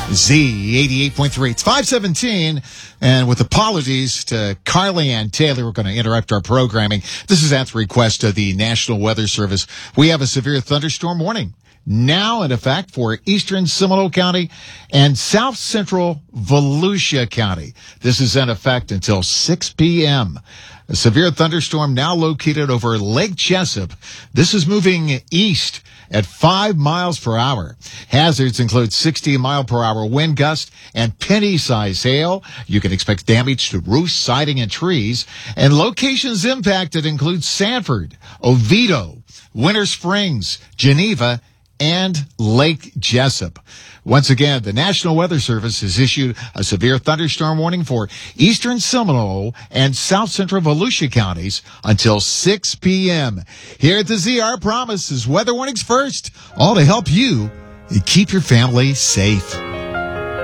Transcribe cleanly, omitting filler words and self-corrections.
Z 88.3. It's 517. And with apologies to Carly Ann Taylor, we're going to interrupt our programming. This is at the request of the National Weather Service. We have a severe thunderstorm warning now in effect for eastern Seminole County and south central Volusia County. This is in effect until 6 p.m. A severe thunderstorm now located over Lake Jessup. This is moving east at 5 miles per hour. Hazards include 60-mile-per-hour wind gust and penny-size hail. You can expect damage to roofs, siding, and trees. And locations impacted include Sanford, Oviedo, Winter Springs, Geneva, and Lake Jessup. Once again, the National Weather Service has issued a severe thunderstorm warning for eastern Seminole and south central Volusia counties until 6 p.m. Here at the Z, our promise is weather warnings first, all to help you keep your family safe.